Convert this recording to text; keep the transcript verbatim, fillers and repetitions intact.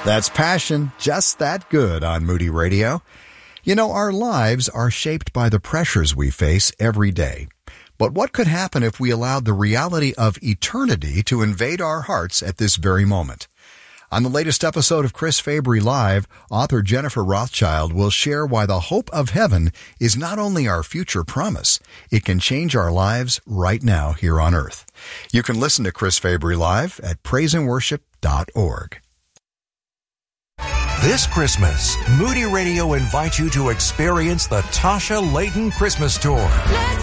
That's passion, just that good on Moody Radio. You know, our lives are shaped by the pressures we face every day. But what could happen if we allowed the reality of eternity to invade our hearts at this very moment? On the latest episode of Chris Fabry Live, author Jennifer Rothschild will share why the hope of heaven is not only our future promise, it can change our lives right now here on earth. You can listen to Chris Fabry Live at praise and worship dot org. This Christmas, Moody Radio invites you to experience the Tasha Layton Christmas Tour. Let's